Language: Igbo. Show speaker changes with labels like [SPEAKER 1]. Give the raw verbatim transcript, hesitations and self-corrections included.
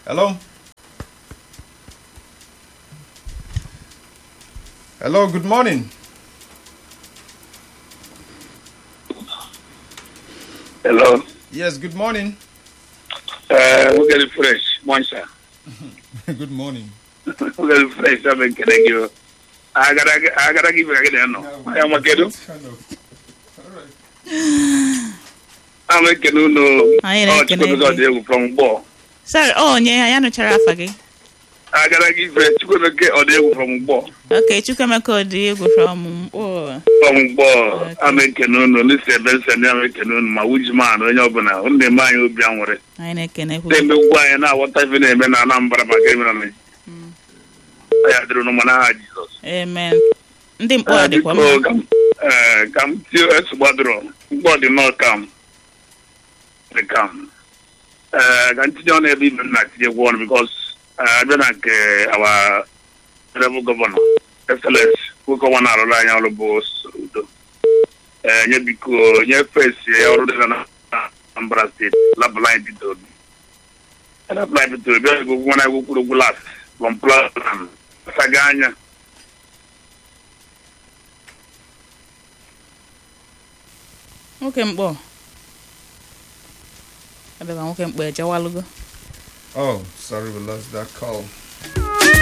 [SPEAKER 1] Hello? Hello, good morning.
[SPEAKER 2] Hello.
[SPEAKER 1] Yes, good morning.
[SPEAKER 2] Uh, we get it fresh, Monsa.
[SPEAKER 1] Good morning.
[SPEAKER 2] We get it fresh. I'm going to give you. I gotta, I gotta give you again. No, I am a kiddo. I'm a kiddo. No,
[SPEAKER 3] I
[SPEAKER 2] am from Bo.
[SPEAKER 3] Sir, oh, yeah, I know Charafagi.
[SPEAKER 2] I gotta give you to go get audio from Bo.
[SPEAKER 3] Okay, you come and call Diego from oh.
[SPEAKER 2] From Bo, I'm a kiddo. No, this is the I'm a kiddo. My which man, when you're going to, when the man will be on with it.
[SPEAKER 3] I know, can I?
[SPEAKER 2] Then the why now, what type of name and a number of my game. I don't know what Jesus.
[SPEAKER 3] Amen. Ndị mkpọ dị kwa
[SPEAKER 2] mma. Eh, come to us wadro. Body not come. They come. Uh, continue on every minute you want because I don't like our level governor. Excellence. Who go on our line all boss. Eh, you because you face you already na Anambra State. La blind to. And apply to go go when I go put glass from plan. Saganya.
[SPEAKER 3] Okay, mkpọ. Ebe ka nwoke mkpọ ejewalugo.
[SPEAKER 1] Oh, sorry, we lost that call.